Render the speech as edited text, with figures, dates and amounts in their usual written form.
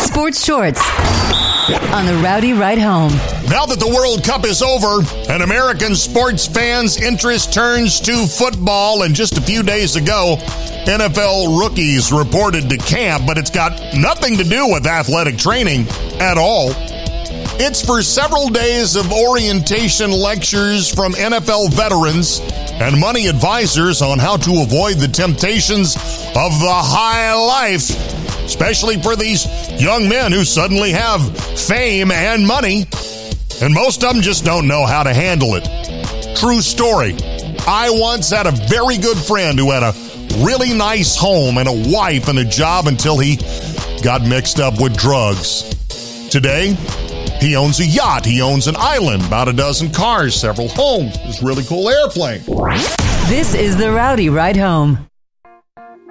Sports Shorts on the Rowdy Ride Home. Now that the World Cup is over and American sports fans' interest turns to football, and just a few days ago, NFL rookies reported to camp, but it's got nothing to do with athletic training at all. It's for several days of orientation lectures from NFL veterans and money advisors on how to avoid the temptations of the high life, especially for these young men who suddenly have fame and money, and most of them just don't know how to handle it. True story. I once had a very good friend who had a really nice home and a wife and a job until he got mixed up with drugs. Today, he owns a yacht. He owns an island, about a dozen cars, several homes, this really cool airplane. This is the Rowdy Ride Home.